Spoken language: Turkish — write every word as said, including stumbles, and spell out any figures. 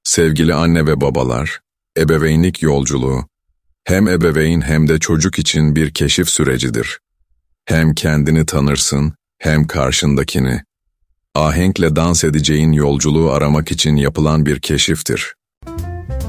Sevgili anne ve babalar, ebeveynlik yolculuğu, hem ebeveyn hem de çocuk için bir keşif sürecidir. Hem kendini tanırsın, hem karşındakini. Ahenkle dans edeceğin yolculuğu aramak için yapılan bir keşiftir.